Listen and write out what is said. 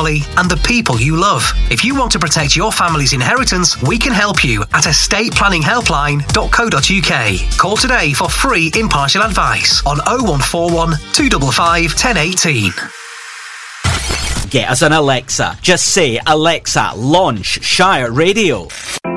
family and the people you love. If you want to protect your family's inheritance, we can help you at estateplanningshelpline.co.uk. Call today for free impartial advice on 0141 255 1018. Get us an Alexa. Just say, Alexa, launch Shire Radio.